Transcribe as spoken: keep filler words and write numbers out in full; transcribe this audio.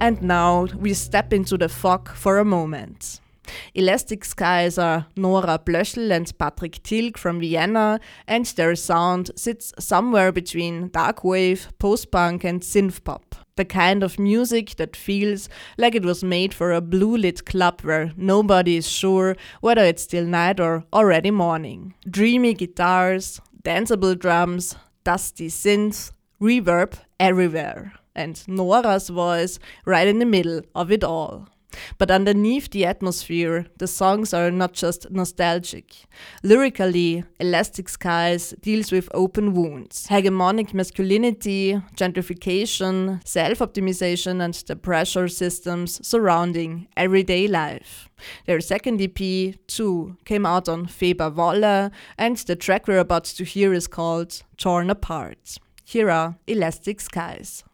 And now we step into the fog for a moment. Elastic Skies are Nora Blöschel and Patrick Tilg from Vienna, and their sound sits somewhere between dark wave, post-punk and synth-pop. The kind of music that feels like it was made for a blue-lit club where nobody is sure whether it's still night or already morning. Dreamy guitars, danceable drums, dusty synths, reverb everywhere. And Nora's voice right in the middle of it all. But underneath the atmosphere, the songs are not just nostalgic. Lyrically, Elastic Skies deals with open wounds, hegemonic masculinity, gentrification, self-optimization and the pressure systems surrounding everyday life. Their second E P, Two, came out on Feber Wolle, and the track we're about to hear is called Torn Apart. Here are Elastic Skies.